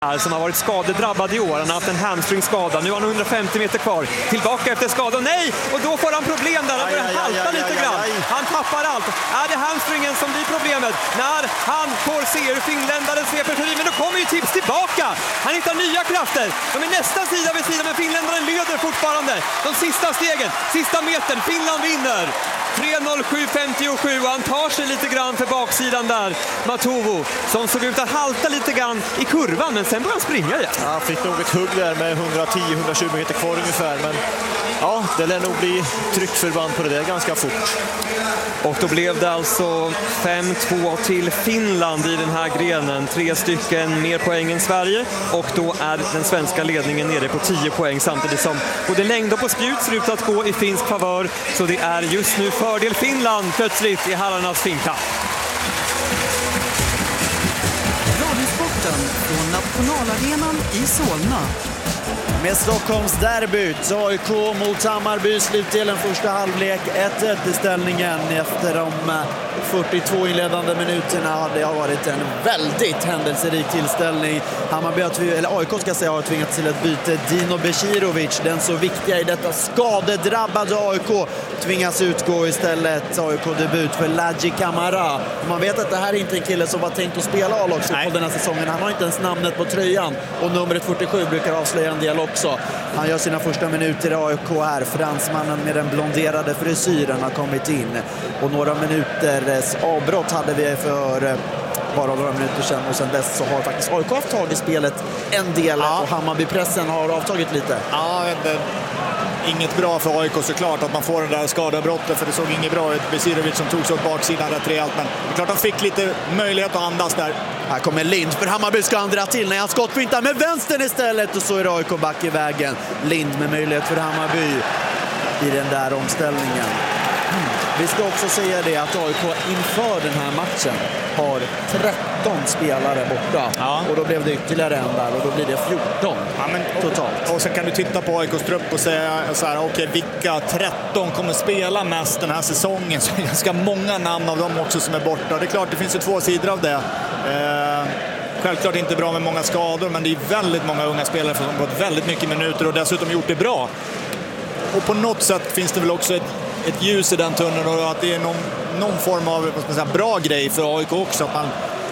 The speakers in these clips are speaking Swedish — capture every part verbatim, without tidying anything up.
som har varit skadedrabbad i år. Han har haft en hamstringskada. Nu har han hundrafemtio meter kvar. Tillbaka efter skadan. Nej! Och då får han problem där. Han börjar aj, halta aj, aj, lite aj, grann. Aj, aj. Han tappar allt. Är det hamstringen som blir problemet? När han får se hur finländaren sveper förbi. Men då kommer ju Tips tillbaka. Han hittar nya krafter. De är nästan sida vid sida, men finländaren leder fortfarande. De sista stegen, sista metern. Finland vinner. tre noll sju femtiosju och han tar sig lite grann för baksidan där. Matovo som såg ut att halta lite grann i kurvan, men sen började han springa igen. Ja, han fick nog ett hugg där med hundratio till hundratjugo meter kvar ungefär, men ja, det lär nog bli tryckförband på det där ganska fort. Och då blev det alltså fem två till Finland i den här grenen. Tre stycken mer poäng än Sverige. Och då är den svenska ledningen nere på tio poäng samtidigt som både längd och på spjut ser ut att gå i finsk favör. Så det är just nu fördel Finland plötsligt i herrarnas finka. Radiosporten från Nationalarenan i Solna. Med Stockholms derbyt, A I K mot Hammarby, slutdelen första halvlek, ett ett i ställningen efter de fyrtiotvå inledande minuterna. Det har varit en väldigt händelserik tillställning. Hammarby, eller A I K ska säga, har tvingats till ett byte. Dino Becirovic, den så viktiga i detta skadedrabbade A I K, tvingas utgå istället. A I K-debut för Ladji Camara. Man vet att det här är inte en kille som var tänkt att spela A-lagsfotboll den här säsongen. Han har inte ens namnet på tröjan och numret fyrtiosju brukar avslöja en del också. Han gör sina första minuter i A I K här. Fransmannen med den blonderade frisyren har kommit in. Och några minuters avbrott hade vi för bara några minuter sedan. Och sen dess så har faktiskt A I K haft tag i spelet en del. Ja. Och Hammarby-pressen har avtagit lite. Ja, det... Inget bra för A I K såklart att man får den där skadebrottet, för det såg inget bra ut. Becirovic som tog sig åt baksidan rätt rejält, men det är klart han fick lite möjlighet att andas där. Här kommer Lind, för Hammarby ska andra till när han skottfintar med vänstern istället, och så är A I K back i vägen. Lind med möjlighet för Hammarby i den där omställningen. Mm. Vi ska också säga det att A I K inför den här matchen har tretton spelare borta. Ja. Och då blev det ytterligare en där och då blir det fjorton ja, men, totalt. Och, och sen kan du titta på A I K:s trupp och säga så här, okej, okay, vilka tretton kommer spela mest den här säsongen? Så det är ganska många namn av dem också som är borta. Det är klart, det finns ju två sidor av det. Eh, självklart inte bra med många skador, men det är väldigt många unga spelare som har fått väldigt mycket minuter och dessutom gjort det bra. Och på något sätt finns det väl också ett ett ljus i den tunneln, och att det är någon, någon form av vad ska man säga, bra grej för A I K också, att man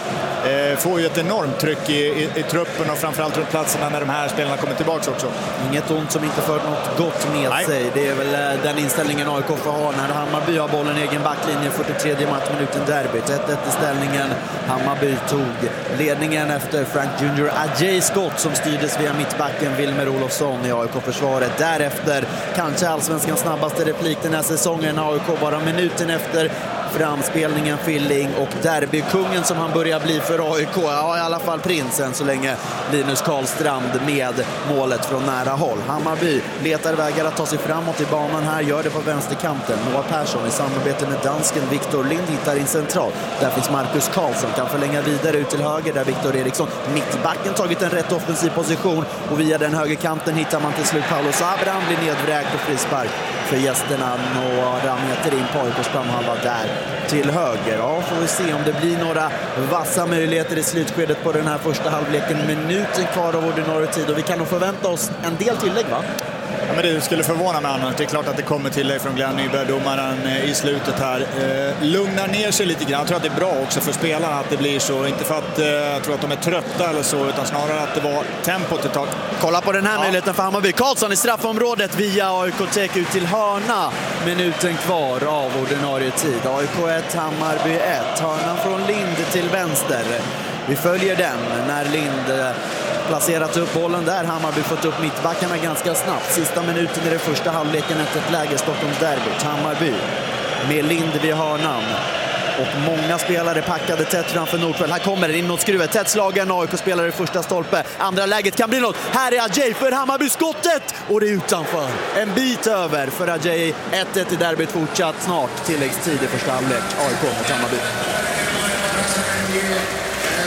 eh, får ju ett enormt tryck i, i, i truppen och framförallt runt platserna när de här spelarna kommer tillbaka också. Inget ont som inte fört något gott med Nej. sig. Det är väl eh, den inställningen A I K får ha när Hammarby har bollen i egen backlinje, fyrtiotredje matchminuten derbyt. ett ett i ställningen. Hammarby tog ledningen efter Frank Junior Ajay skott som styrdes via mittbacken Wilmer Olofsson i A I K-försvaret. Därefter kanske allsvenskans snabbaste replik den här säsongen. A I K bara minuten efter framspelningen Filling och derbykungen som han börjar bli för A I K. Ja, i alla fall prinsen så länge, Linus Karlstrand med målet från nära håll. Hammarby letar vägar att ta sig framåt i banan här, gör det på vänsterkanten. Noah Persson i samarbete med dansken Victor Lind hittar in central. Där finns Marcus Karlsson, kan förlänga vidare ut till höger där Victor Eriksson, mittbacken, tagit en rätt offensiv position och via den högerkanten hittar man till slut Paulus Abraham, blir nedvräkt på frispark för gästerna. Noah Rameter in på A I K:s framhalva där till höger. Ja, får vi se om det blir några vassa möjligheter i slutskedet på den här första halvleken. Minuten kvar av ordinarie tid och vi kan nog förvänta oss en del tillägg, va? Ja, men det skulle förvåna mig annars. Det är klart att det kommer tillägg från Glenn Nyberg, domaren i slutet här. Eh, lugnar ner sig lite grann. Jag tror att det är bra också för spelarna att det blir så. Inte för att eh, jag tror att de är trötta eller så, utan snarare att det var tempot ett tag. Kolla på den här ja. möjligheten för Hammarby. Karlsson i straffområdet via A I K-tek ut till hörna. Minuten kvar av ordinarie tid. A I K ett, Hammarby ett. Hörnan från Lind till vänster. Vi följer den när Lind placerat upp bollen där. Hammarby fått upp mittbackarna ganska snabbt. Sista minuten i den första halvleken efter ett läge Stockholms derbyt. Hammarby med Lind vid hörnan. Och många spelare packade tätt framför Nordfält. Här kommer det in något skruvet. Tätt slagen A I K-spelare i första stolpe. Andra läget kan bli något. Här är Ajay för Hammarby, skottet! Och det är utanför. En bit över för Ajay. ett ett i derbyt fortsatt snart. Tilläggstid i första halvlek. A I K mot Hammarby.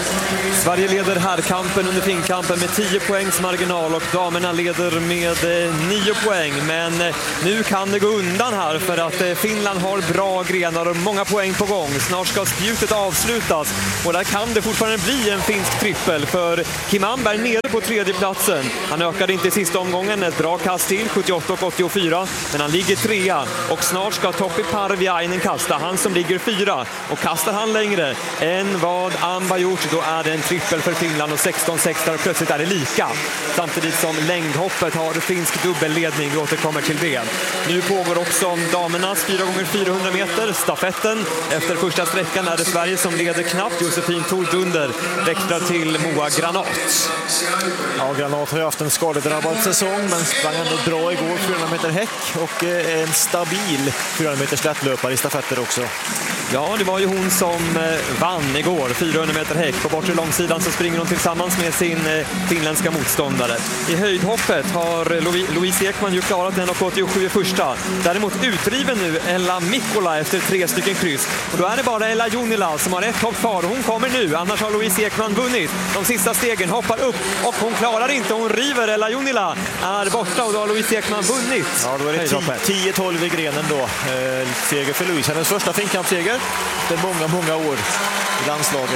Sverige leder herrkampen under finkampen med tio poängs marginal och damerna leder med nio poäng. Men nu kan det gå undan här för att Finland har bra grenar och många poäng på gång. Snart ska spjutet avslutas och där kan det fortfarande bli en finsk trippel för Kim Amberg nere på tredje platsen. Han ökade inte i sista omgången, ett bra kast till, sjuttioåtta och åttiofyra, men han ligger trea och snart ska Toppi Parviainen kasta, han som ligger fyra. Och kastar han längre än vad Amba gjort, då är det en trippel för Finland och sexton sex där och plötsligt är det lika. Samtidigt som längdhoppet har finsk dubbelledning, vi återkommer till det. Nu pågår också damernas fyra gånger fyrahundra meter stafetten. Efter första sträckan är det Sverige som leder knappt. Josefin Thor Dunder växlar till Moa Granat. Ja, Granat har ju haft en skadedrabbad säsong men sprang ändå bra igår, fyrahundra meter häck och en stabil fyrahundra meter slättlöpare i stafetter också. Ja, det var ju hon som vann igår, fyrahundra meter häck. På bortre långsidan så springer hon tillsammans med sin finländska motståndare. I höjdhoppet har Louise Ekman ju klarat en åttiosju i första. Däremot utriven nu Ella Mikkola efter tre stycken kryss. Och då är det bara Ella Junila som har ett hopp kvar. Hon kommer nu, annars har Louise Ekman vunnit. De sista stegen hoppar upp och hon klarar inte. Hon river. Ella Junila är borta och då har Louise Ekman vunnit. Ja, då är det tio tolv i grenen då. Eh, seger för Louise. Hennes första finkampseger. Det är många, många år i landslaget.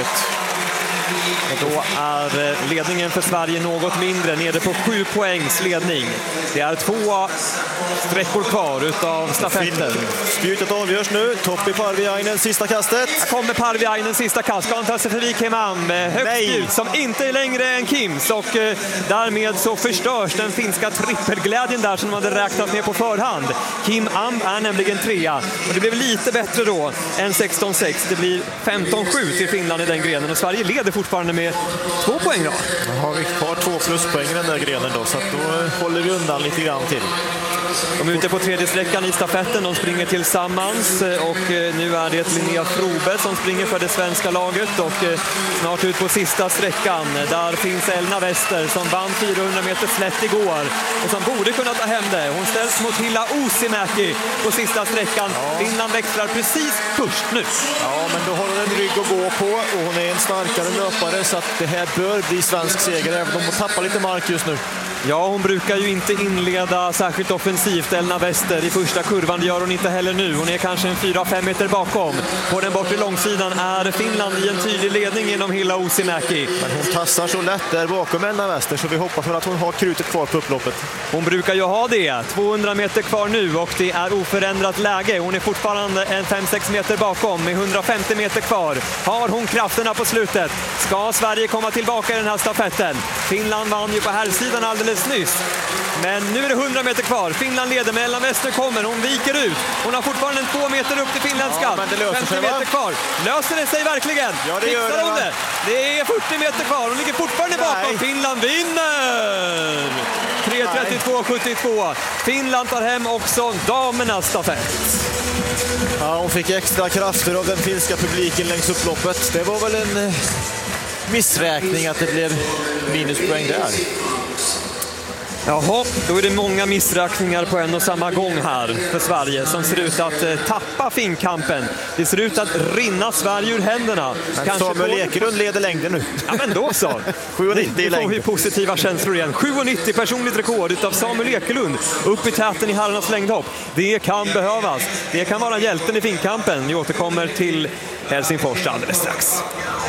Och då är ledningen för Sverige något mindre, nere på sju poängs ledning. Det är två sträckor kvar utav stafetten. Spjutet avgörs nu. Toppi Parviainen, sista kastet. Här kommer Parviainen, sista kast. Ska han ta sig förbi Kim Am? Högt spjut som inte är längre än Kims. Och eh, därmed så förstörs den finska trippelglädjen där som de hade räknat med på förhand. Kim Am är nämligen trea. Och det blev lite bättre då än sexton sex. Det blir femton sju till Finland i den grenen. Och Sverige leder fortfarande med två poäng då. Ja, vi har två pluspoäng i den där grenen då, så att då håller vi undan lite grann till. De är ute på tredje sträckan i stafetten, de springer tillsammans och nu är det Linnea Frobe som springer för det svenska laget och snart ut på sista sträckan. Där finns Elna Wester som vann fyrahundra meter slätt igår och som borde kunna ta hem det. Hon ställs mot Hilla Uusimäki på sista sträckan. Ja. Finland växlar precis först nu. Ja, men då har hon en rygg att gå på och hon är en starkare löpare så att det här bör bli svensk seger även om hon tappar lite mark just nu. Ja, hon brukar ju inte inleda särskilt offensivt, Elna Wester. I första kurvan, det gör hon inte heller nu. Hon är kanske en fyra fem meter bakom. På den bortre långsidan är Finland i en tydlig ledning genom Hilla Uusimäki. Men hon tassar så lätt där bakom Elna Wester så vi hoppas att hon har krutet kvar på upploppet. Hon brukar ju ha det. tvåhundra meter kvar nu och det är oförändrat läge. Hon är fortfarande en fem sex meter bakom med hundrafemtio meter kvar. Har hon krafterna på slutet? Ska Sverige komma tillbaka i den här stafetten? Finland vann ju på här sidan alldeles nyss. Men nu är det hundra meter kvar. Finland leder, men Elna Wester kommer. Hon viker ut. Hon har fortfarande en två meter upp till finländska. Ja, men det löser femtio sig, meter va? kvar. Löser det sig verkligen? Ja, det gör det, hon det. Det är fyrtio meter kvar. Hon ligger fortfarande Nej. bakom. Finland vinner! tre trettiotvå sjuttiotvå. Finland tar hem också damernas stafett. Ja, hon fick extra krafter av den finska publiken längs upploppet. Det var väl en missräkning att det blev minuspoäng där. Jaha, då är det många missräkningar på en och samma gång här för Sverige som ser ut att eh, tappa finkampen. Det ser ut att rinna Sverige ur händerna. Men Kanske Samuel på... Ekelund leder längden nu. Ja, men då så. sju nittio i längd. Nu får vi längd. positiva känslor igen. sju nittio personligt rekord utav Samuel Ekelund upp i täten i herrarnas längdhopp. Det kan behövas. Det kan vara hjälten i finkampen. Vi återkommer till Helsingfors alldeles strax.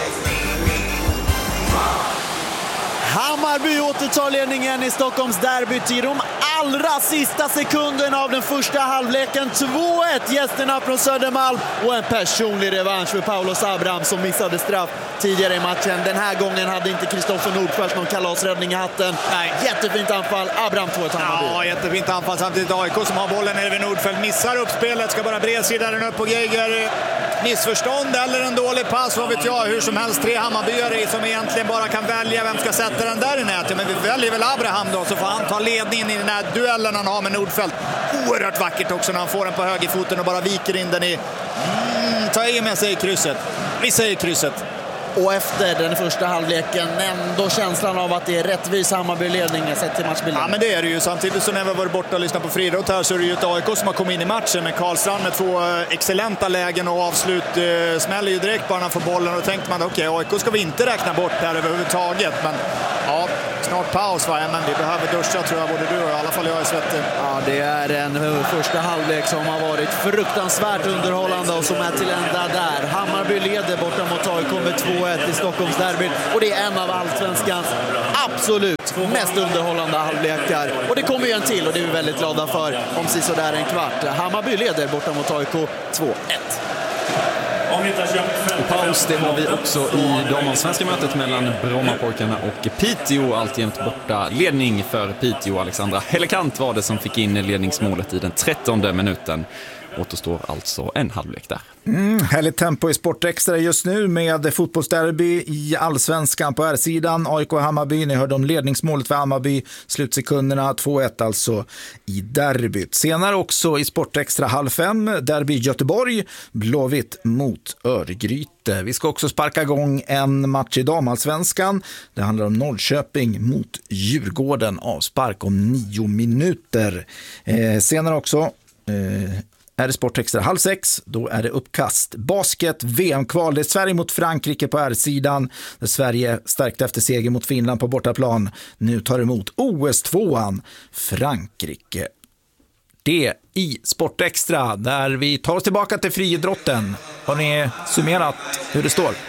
Hammarby återtar ledningen i Stockholms derbyt i de allra sista sekunderna av den första halvleken. två ett gästerna från Södermalm och en personlig revansch för Paulos Abraham som missade straff tidigare i matchen. Den här gången hade inte Kristoffer Nordfeldt någon kalasräddning i hatten. Nej, jättefint anfall. Abraham två ett Hammarby. Ja, jättefint anfall samtidigt. A I K som har bollen nere vid Nordfeldt missar uppspelet. Ska bara bredsidaren upp på Geiger. Missförstånd eller en dålig pass, vad vet jag. Hur som helst, tre Hammarbyare som egentligen bara kan välja vem ska sätta den där i nätet. Men vi väljer väl Abraham då, så får han ta ledningen i den här duellen han har med Nordfeldt. Oerhört vackert också när han får den på högerfoten och bara viker in den i... Mm, ta i med sig krysset. Vi säger krysset. Och efter den första halvleken ändå känslan av att det är rättvis Hammarby-ledning sett till matchbilden. Ja, men det är det ju. Samtidigt så när vi var borta och lyssnade på Fridrott här så är det ju ett A I K som har kommit in i matchen med Karlstrand med två excellenta lägen och avslut eh, smäller ju direkt bara när han får bollen och då tänkte man okej, okay, A I K ska vi inte räkna bort här överhuvudtaget. Men ja, snart paus va? Men vi behöver duscha tror jag, både du och i alla fall jag är svettig. Ja, det är en första halvlek som har varit fruktansvärt underhållande och som är till ända där. Hammarby leder borta mot A I K med två ett i Stockholmsderbyt och det är en av allsvenskans absolut mest underhållande halvlekar. Och det kommer ju en till och det är vi väldigt glada för om sisådär en kvart. Hammarby leder borta mot A I K två ett. Och paus, det har vi också i damallsvenska mötet mellan Brommapojkarna och Piteå. Alltjämt borta ledning för Piteå. Alexandra Hellekant var det som fick in ledningsmålet i den trettonde minuten. Återstår alltså en halvlek där. Mm, härligt tempo i Sportextra just nu med fotbollsderby i allsvenskan på R-sidan. A I K Hammarby, ni hörde om ledningsmålet för Hammarby. Slutsekunderna två ett alltså i derbyt. Senare också i Sportextra halv fem, derby Göteborg, Blåvitt mot Örgryte. Vi ska också sparka igång en match i damallsvenskan. Det handlar om Norrköping mot Djurgården, avspark om nio minuter. Eh, senare också eh, är det Sportextra halv sex, då är det uppkast. Basket, V M-kval, det är Sverige mot Frankrike på R-sidan. Där Sverige stärkte efter seger mot Finland på bortaplan. Nu tar emot O S tvåan Frankrike. Det i Sportextra, där vi tar oss tillbaka till friidrotten. Har ni summerat hur det står?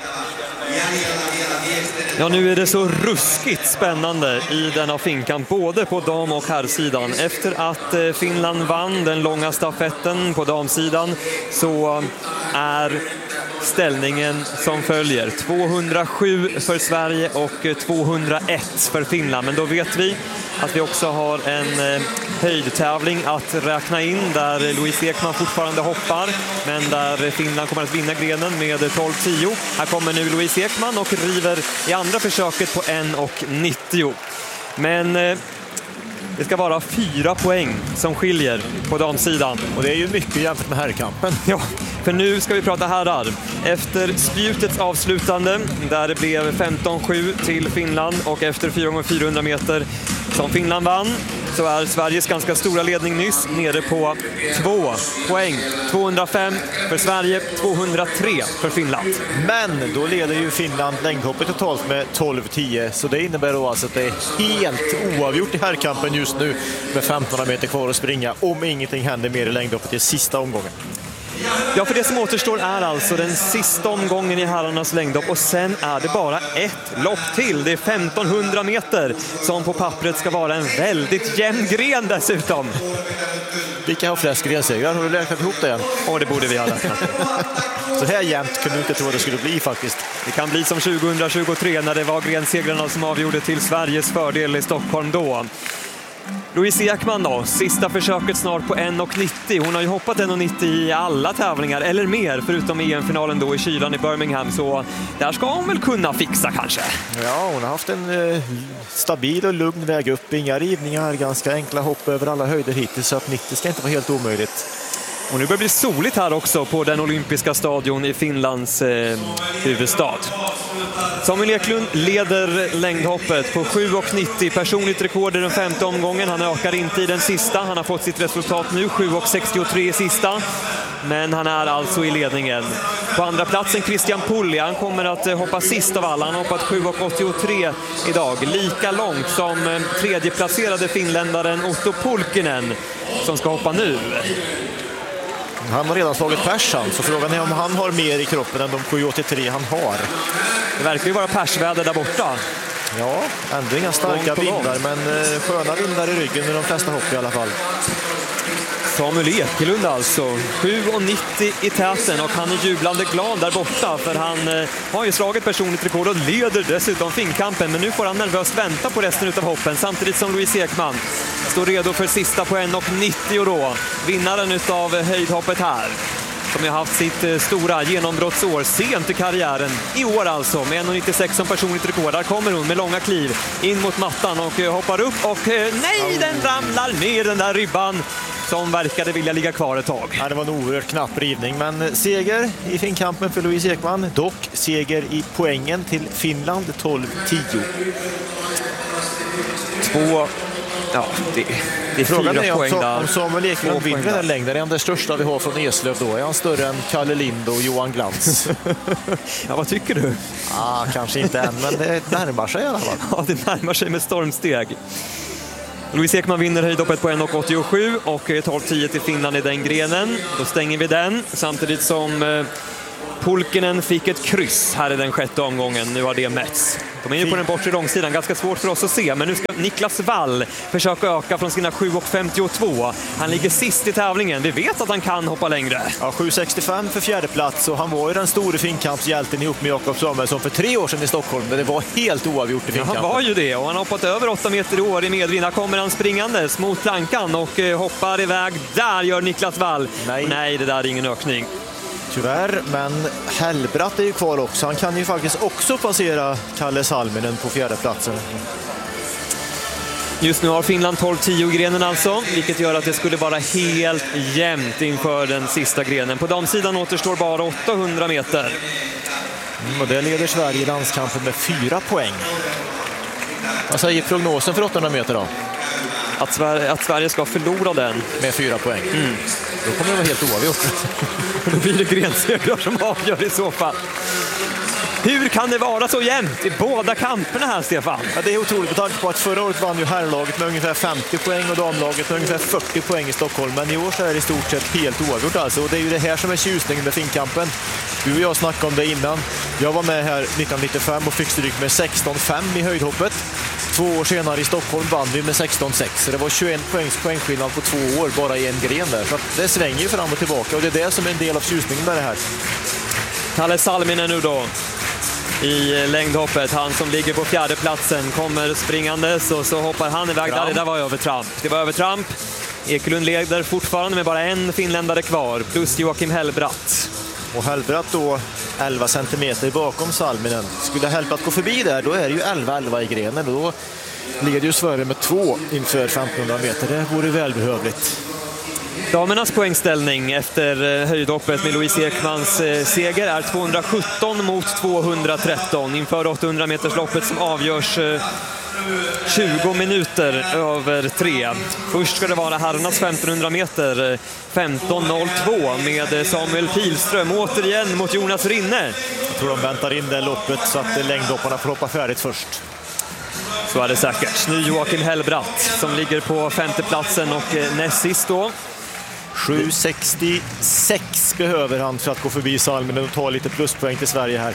Ja, nu är det så ruskigt spännande i denna finkan, både på dam- och herrsidan. Efter att Finland vann den långa stafetten på damsidan så är ställningen som följer: tvåhundrasju för Sverige och tvåhundraett för Finland. Men då vet vi att vi också har en höjdtävling att räkna in där Louise Ekman fortfarande hoppar, men där Finland kommer att vinna grenen med tolv tio. Här kommer nu Louise Ekman och river i andra försöket på en nittio. Men det ska vara fyra poäng som skiljer på damsidan. Och det är ju mycket jämfört med herrkampen. Ja, för nu ska vi prata herrar. Efter spjutets avslutande, där det blev femton sju till Finland, och efter fyra gånger fyrahundra meter som Finland vann, så är Sveriges ganska stora ledning nyss nere på två poäng. tvåhundrafem för Sverige, tvåhundratre för Finland. Men då leder ju Finland längdhoppet totalt med tolv tio, så det innebär då alltså att det är helt oavgjort i herrkampen just nu med femton meter kvar att springa, om ingenting händer mer i längdhoppet i sista omgången. Ja, för det som återstår är alltså den sista omgången i herrarnas längdhopp, och sen är det bara ett lopp till. Det är femtonhundra meter som på pappret ska vara en väldigt jämn gren dessutom. Vilka har flest grensegrar? Har du räknat ihop det igen? Ja, det borde vi ha räknat. Så här jämnt kunde du inte tro att det skulle bli faktiskt. Det kan bli som tjugohundratjugotre när det var grensegrarna som avgjorde till Sveriges fördel i Stockholm då. Louise Ekman då, sista försöket snart på en nittio. Hon har ju hoppat en nittio i alla tävlingar, eller mer, förutom E M-finalen då i kylan i Birmingham. Så där ska hon väl kunna fixa kanske. Ja, hon har haft en eh, stabil och lugn väg upp. Inga rivningar, ganska enkla hopp över alla höjder hittills, så att nittio ska inte vara helt omöjligt. Och nu börjar det bli soligt här också på den olympiska stadion i Finlands eh, huvudstad. Samuel Eklund leder längdhoppet på sju nittio. Personligt rekord i den femte omgången. Han ökar inte i den sista. Han har fått sitt resultat nu, sju sextiotre i sista. Men han är alltså i ledningen. På andra platsen Christian Pulli. Han kommer att hoppa sist av alla. Han har hoppat sju åttiotre idag. Lika långt som tredjeplacerade finländaren Otto Pulkkinen som ska hoppa nu. Han har redan slagit persan, så frågan är om han har mer i kroppen än de sju åttiotre han har. Det verkar ju vara persväder där borta. Ja, ändå inga starka vindar, men sköna vindar i ryggen i de flesta hopp i alla fall. Samuel Eklund alltså, sju nittio i täten, och han är jublande glad där borta, för han eh, har ju slagit personligt rekord och leder dessutom finkampen, men nu får han nervöst vänta på resten av hoppen, samtidigt som Louise Ekman står redo för sista på en nittio då, vinnaren utav höjdhoppet här, som har haft sitt stora genombrottsår sent i karriären. I år alltså, med en nittiosex som personligt rekord. Där kommer hon med långa kliv in mot mattan och hoppar upp och nej, den ramlar ner den där ribban. som verkade vilja ligga kvar ett tag. Ja, det var en oerhört knapp rivning, men seger i finkampen för Louise Ekman. Dock seger i poängen till Finland, tolv tio. Två... Ja, det, det är Frågan fyra är poäng om, där. om Samuel Eklund vinner den här längden. Är han det största vi har från Eslöv då? Är han större än Kalle Lind och Johan Glans? Ja, vad tycker du? Ah, kanske inte än, men det närmar sig i alla fall. Ja, det närmar sig med stormsteg. Louise Ekman vinner höjdhoppet på en åttiosju och tolv tio till Finland i den grenen. Då stänger vi den, samtidigt som eh, Pulkkinen fick ett kryss här i den sjätte omgången. Nu har det mätts. De är ju på den bortre långsidan, ganska svårt för oss att se, men nu ska Niklas Wall försöka öka från sina sju femtiotvå. Han ligger sist i tävlingen. Vi vet att han kan hoppa längre. Ja, sju sextiofem för fjärde plats, och han var ju den stora finkampshjälten ihop med Jakob Samuelsson för tre år sedan i Stockholm, men det var helt oavgjort i finkampen. Ja, han var ju det, och han har hoppat över åtta meter i år i medvind. Här kommer han springandes mot plankan och eh, hoppar iväg. Där gör Niklas Wall. Nej. Nej, det där är ingen ökning. Tyvärr, men Hellbratt är ju kvar också. Han kan ju faktiskt också passera Kalle Salminen på fjärde platsen. Just nu har Finland tolv tio grenen alltså, vilket gör att det skulle vara helt jämnt inför den sista grenen. På damsidan återstår bara åttahundra meter. Mm, och det leder Sverige i landskampen med fyra poäng. Vad säger prognosen för åttahundra meter då? Att Sverige, att Sverige ska förlora den. Med fyra poäng. Mm. Då kommer det vara helt oavgjort. Då blir det grensegrar som avgör i så fall. Hur kan det vara så jämnt i båda kamperna här, Stefan? Ja, det är otroligt med tanke på att förra året vann ju herrlaget med ungefär femtio poäng och damlaget med ungefär fyrtio poäng i Stockholm. Men i år så är det i stort sett helt oavgjort alltså. Och det är ju det här som är tjusningen med finkampen. Du och jag snackade om det innan. Jag var med här nittonhundranittiofem och fick stryk med sexton fem i höjdhoppet. Två år senare i Stockholm vann vi med sexton sex. Så det var tjugoen poängs poängskillnad på två år bara i en gren där. Så det svänger ju fram och tillbaka, och det är det som är en del av tjusningen med det här. Kalle Salminen nu då i längdhoppet. Han som ligger på fjärde platsen kommer springandes och så hoppar han iväg. Där, det där var övertramp. Det var övertramp. Ekelund leder fortfarande med bara en finländare kvar, plus Joakim Hellbratt. Och Hellbratt då elva centimeter bakom Salminen. Skulle Hellbratt gå förbi där, då är det ju elva elva i grenen. Då leder ju Sverige med två inför femtonhundra meter. Det vore välbehövligt. Damernas poängställning efter höjdhoppet med Louise Ekmans seger är tvåhundrasjutton mot tvåhundratretton inför åttahundra metersloppet som avgörs tjugo minuter över tre. Först ska det vara herrarnas femtonhundra meter, femton noll två med Samuel Pilström återigen mot Jonas Rinne. Jag tror de väntar in det loppet så att längdhopparna får hoppa färdigt först. Så är det säkert. Nu Joakim Hellbratt som ligger på femte platsen och näst sist då. sju sextiosex behöver han för att gå förbi Salminen och ta lite pluspoäng till Sverige här.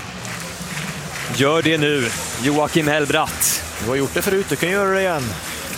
Gör det nu, Joakim Hellbratt. Du har gjort det förut, du kan göra det igen.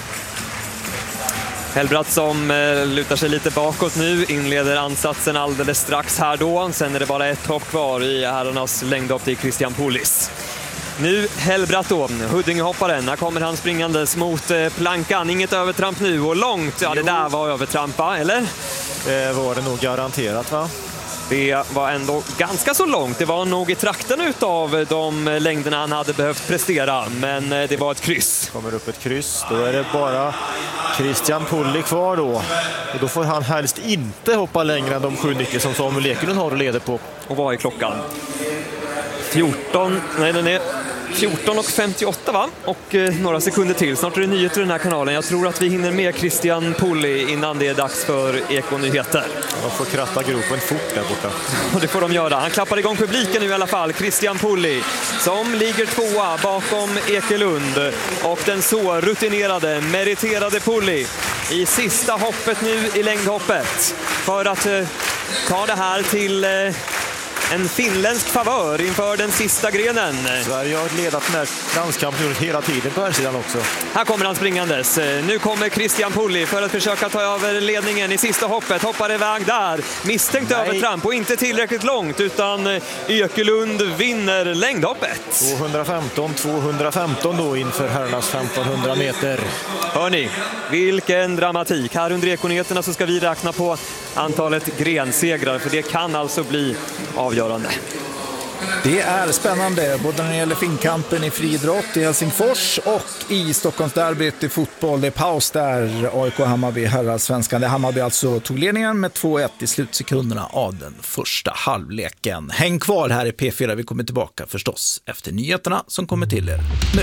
Hellbratt som eh, lutar sig lite bakåt nu, inleder ansatsen alldeles strax här då. Sen är det bara ett hopp kvar i herrarnas längdhopp till Christian Pulis. Nu Hellbratt då, Huddingehopparen. Här kommer han springandes mot eh, plankan. Inget övertramp nu och långt. Ja, det där var övertrampa, eller? Det var det nog garanterat, va? Det var ändå ganska så långt. Det var nog i trakten utav de längderna han hade behövt prestera. Men det var ett kryss. Kommer upp ett kryss. Då är det bara Christian Pulli kvar då. Och då får han helst inte hoppa längre än de sju nittio som Samuel Ekelund har att leda på. Och vad är klockan? fjorton, nej den är fjorton och femtioåtta va? Och eh, några sekunder till. Snart är det nyheter i den här kanalen. Jag tror att vi hinner med Christian Pulli innan det är dags för Ekonyheter. De får kratta gropen fort där borta. Och det får de göra. Han klappar igång publiken nu i alla fall. Christian Pulli som ligger tvåa bakom Ekelund. Och den så rutinerade, meriterade Pulli i sista hoppet nu i längdhoppet. För att eh, ta det här till... Eh, En finländsk favör inför den sista grenen. Sverige har ledat den här landskampen hela tiden på här sidan också. Här kommer han springandes. Nu kommer Christian Pulli för att försöka ta över ledningen i sista hoppet. Hoppar iväg där. Misstänkt Nej. övertramp och inte tillräckligt långt utan Ekelund vinner längdhoppet. tvåhundrafemton tvåhundrafemton då inför herrarnas femtonhundra meter. Hörni, vilken dramatik. Här under Ekonyheterna så ska vi räkna på antalet grensegrar för det kan alltså bli avgörande. Det är spännande både när det gäller finkampen i friidrott i Helsingfors och i Stockholmsderbyt i fotboll. Det är paus där. A I K Hammarby herrallsvenskan. Det Hammarby alltså tog ledningen med två ett i slutsekunderna av den första halvleken. Häng kvar här i P fyra. Vi kommer tillbaka förstås efter nyheterna som kommer till er nu.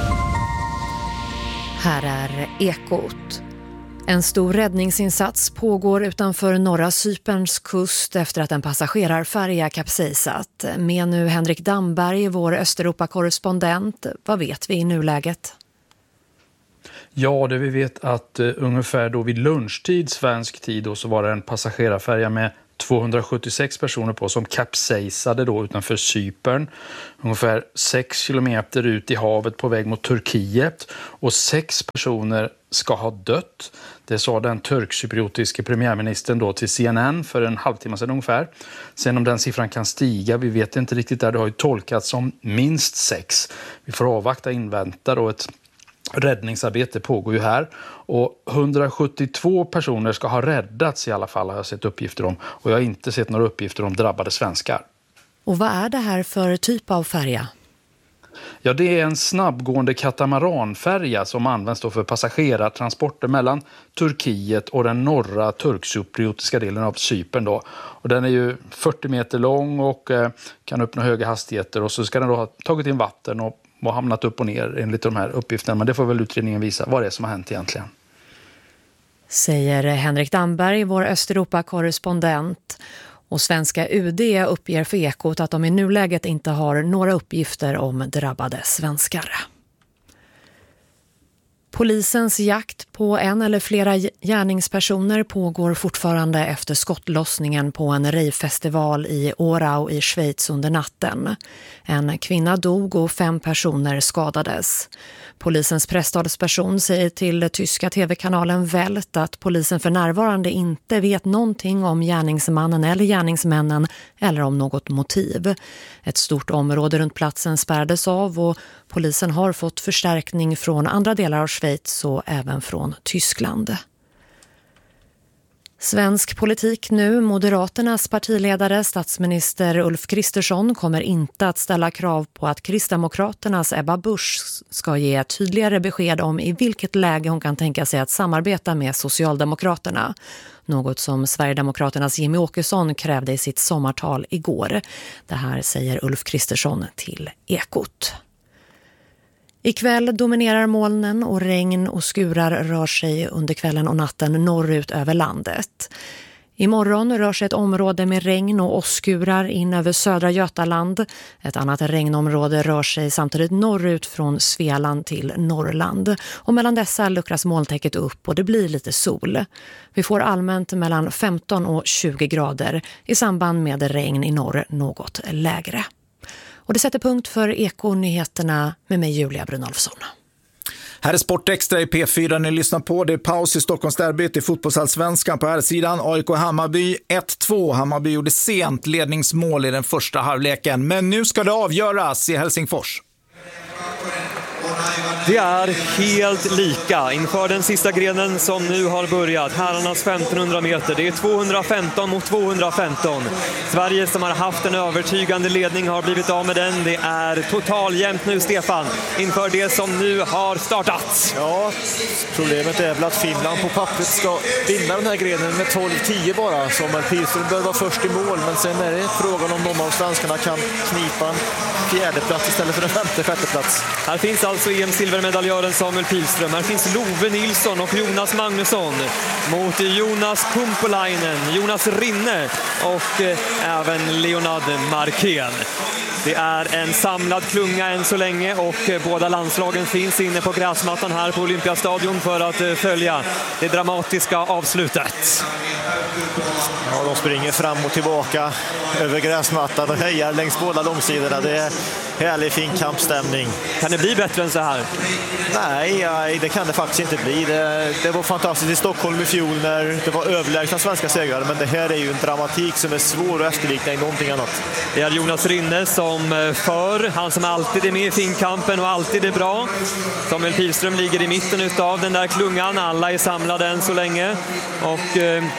Här är Ekot. En stor räddningsinsats pågår utanför norra Cyperns kust efter att en passagerarfärja kapsejsat. Med nu Henrik Damberg, vår Östeuropa-korrespondent. Vad vet vi i nuläget? Ja, det vi vet att uh, ungefär då vid lunchtid svensk tid då, så var det en passagerarfärja med tvåhundrasjuttiosex personer på som kapsejsade då utanför Cypern. Ungefär sex kilometer ut i havet på väg mot Turkiet. Och sex personer ska ha dött. Det sa den turkcypriotiske premiärministern då till C N N för en halvtimme sedan ungefär. Sen om den siffran kan stiga, vi vet inte riktigt där. Det har ju tolkats som minst sex. Vi får avvakta, invänta då ett räddningsarbete pågår ju här. Och hundrasjuttiotvå personer ska ha räddats i alla fall, har jag sett uppgifter om. Och jag har inte sett några uppgifter om drabbade svenskar. Och vad är det här för typ av färja? Ja, det är en snabbgående katamaranfärja som används då för passagerartransporter mellan Turkiet och den norra turkcypriotiska delen av Cypern då. Och den är ju fyrtio meter lång och eh, kan uppnå höga hastigheter, och så ska den då ha tagit in vatten och, och hamnat upp och ner enligt de här uppgifterna. Men det får väl utredningen visa vad det är som har hänt egentligen. Säger Henrik Damberg, vår Östeuropa-korrespondent. Och svenska U D uppger för Ekot att de i nuläget inte har några uppgifter om drabbade svenskar. Polisens jakt på en eller flera gärningspersoner pågår fortfarande efter skottlossningen på en rejfestival i Årau i Schweiz under natten. En kvinna dog och fem personer skadades. Polisens presstalsperson säger till tyska tv-kanalen Welt att polisen för närvarande inte vet någonting om gärningsmannen eller gärningsmännen eller om något motiv. Ett stort område runt platsen spärrades av och polisen har fått förstärkning från andra delar av Schweiz och även från Tyskland. Svensk politik nu. Moderaternas partiledare, statsminister Ulf Kristersson, kommer inte att ställa krav på att Kristdemokraternas Ebba Busch ska ge tydligare besked om i vilket läge hon kan tänka sig att samarbeta med Socialdemokraterna. Något som Sverigedemokraternas Jimmy Åkesson krävde i sitt sommartal igår. Det här säger Ulf Kristersson till Ekot. Ikväll dominerar molnen och regn och skurar rör sig under kvällen och natten norrut över landet. Imorgon rör sig ett område med regn och åskurar in över södra Götaland. Ett annat regnområde rör sig samtidigt norrut från Svealand till Norrland. Och mellan dessa luckras molntäcket upp och det blir lite sol. Vi får allmänt mellan femton och tjugo grader, i samband med regn i norr något lägre. Och det sätter punkt för Eko-nyheterna med mig Julia Brynolfsson. Här är Sportextra i P fyra. Ni lyssnar på. Det är paus i Stockholmsderbyt i fotbollsallsvenskan på här sidan. A I K Hammarby ett två. Hammarby gjorde sent ledningsmål i den första halvleken. Men nu ska det avgöras i Helsingfors. Det är helt lika inför den sista grenen som nu har börjat. Herrarnas femtonhundra meter. Det är tvåhundrafemton mot tvåhundrafemton. Sverige som har haft en övertygande ledning har blivit av med den. Det är totaljämnt nu, Stefan, inför det som nu har startat. Ja, problemet är väl att Finland på pappret ska vinna den här grenen med tolv tio bara. Samuel Pilström bör vara först i mål, men sen är det frågan om någon av svenskarna kan knipa en fjärde plats istället för en femte, sjätte plats. Här finns alltså E M-silvermedaljören Samuel Pilström. Här finns Love Nilsson och Jonas Magnusson mot Jonas Kumpulainen, Jonas Rinne och eh, även Leonard Markén. Det är en samlad klunga än så länge och eh, båda landslagen finns inne på gräsmattan här på Olympiastadion för att eh, följa det dramatiska avslutet. Ja, de springer fram och tillbaka över gräsmattan och hejar längs båda långsidorna. Det är härlig fin kampstämning. Kan det bli bättre än så här? Nej, nej det kan det faktiskt inte bli. Det, det var fantastiskt i Stockholm i fjol när det var överlägsna svenska segrar. Men det här är ju en dramatik som är svår att efterlikna i någonting annat. Det är Jonas Rinne som för. Han som alltid är med i finkampen och alltid är bra. Samuel Pilström ligger i mitten av den där klungan. Alla är samlade än så länge. Och... Eh,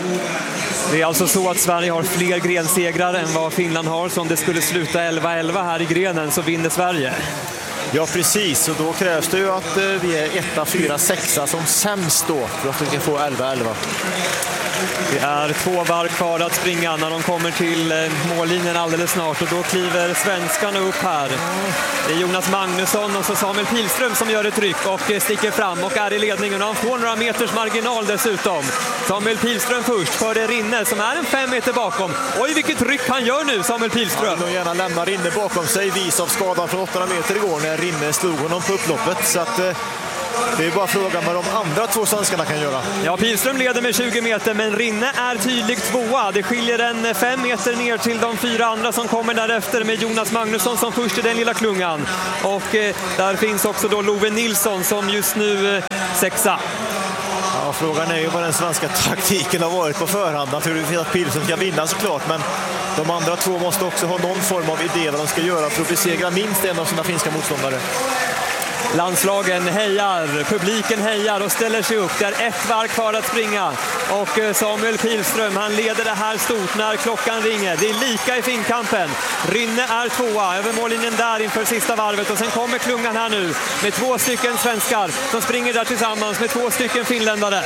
Det är alltså så att Sverige har fler grensegrar än vad Finland har, så om det skulle sluta elva elva här i grenen så vinner Sverige. Ja, precis. Och då krävs det ju att vi är etta, fyra, sexa som sämst då för att vi ska få elva elva. Det är två varv kvar att springa när de kommer till mållinjen alldeles snart, och då kliver svenskarna upp här. Det är Jonas Magnusson och så Samuel Pilström som gör ett tryck och sticker fram och är i ledningen, och han får några meters marginal dessutom. Samuel Pilström först före Rinne som är en fem meter bakom. Oj, vilket tryck han gör nu, Samuel Pilström. Han gärna lämnar Rinne bakom sig, vis av skadan från åttahundra meter igår när Rinne slog honom på upploppet. Så att det är bara frågan vad de andra två svenskarna kan göra. Ja, Pilström leder med tjugo meter, men Rinne är tydligt tvåa. Det skiljer en fem meter ner till de fyra andra som kommer därefter, med Jonas Magnusson som först i den lilla klungan. Och eh, där finns också då Love Nilsson som just nu eh, sexa. Ja, frågan är ju vad den svenska taktiken har varit på förhand. Naturligtvis att Pilström ska vinna såklart, men de andra två måste också ha någon form av idé vad de ska göra för att besegra minst en av sina finska motståndare. Landslagen hejar, publiken hejar och ställer sig upp. Det är ett varv kvar att springa. Och Samuel Pilström, han leder det här stort när klockan ringer. Det är lika i finkampen. Rinne är tvåa över mållinjen där inför sista varvet. Och sen kommer klungan här nu med två stycken svenskar som springer där tillsammans med två stycken finländare.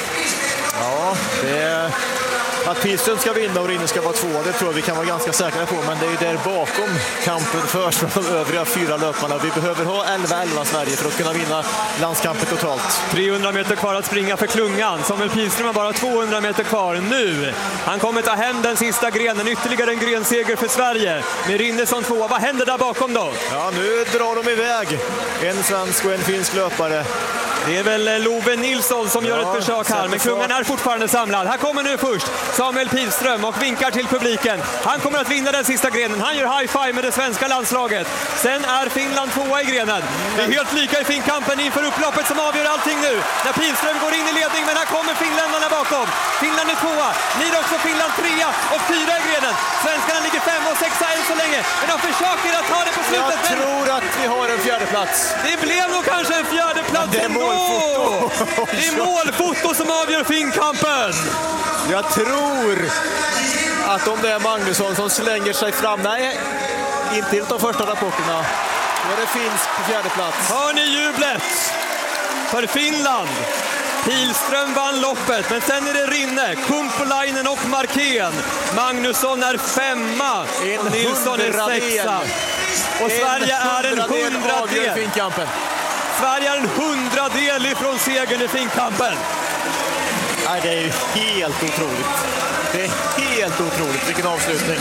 Ja, det är... Att Pilström ska vinna och Rinne ska vara två, det tror jag vi kan vara ganska säkra på. Men det är ju där bakom kampen förs från de övriga fyra löparna. Vi behöver ha elva elva Sverige för att kunna vinna landskampen totalt. trehundra meter kvar att springa för klungan. Samuel Pilström har bara tvåhundra meter kvar nu. Han kommer ta hem den sista grenen. Ytterligare en grenseger för Sverige. Med Rinne som två. Vad händer där bakom då? Ja, nu drar de iväg. En svensk och en finsk löpare. Det är väl Love Nilsson som ja, gör ett försök här, men klungan är fortfarande samlad. Här kommer nu först Samuel Pilström och vinkar till publiken. Han kommer att vinna den sista grenen. Han gör high-five med det svenska landslaget. Sen är Finland tvåa i grenen. Det är helt lika i finkampen inför upploppet som avgör allting nu. När Pilström går in i ledning, men här kommer finländarna bakom. Finland är tvåa, blir också Finland trea och fyra i grenen. Svenskarna ligger fem och sexa än så länge, men de försöker att ta det på slutet. Jag tror att vi har en fjärde plats. Det blev nog kanske en fjärde plats ja, ändå. Det är målfoto som avgör finkampen. Jag tror att om det är Magnusson som slänger sig fram, nej, inte till de första rapporterna. Då är det finsk på fjärde plats. Hör ni jublet för Finland? Pilström vann loppet, men sen är det Rinne, Kumpulainen och Markén. Magnusson är femma och Nilsson är sexa. Och Sverige är en hundradel. Sverige är en hundradel ifrån segern i finkampen. Nej, det är ju helt otroligt. Det är helt otroligt, vilken avslutning.